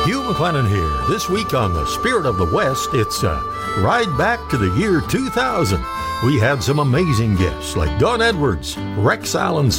Hugh McLennan here. This week on The Spirit of the West, it's a ride back to the year 2000. We had some amazing guests like Don Edwards, Rex Allen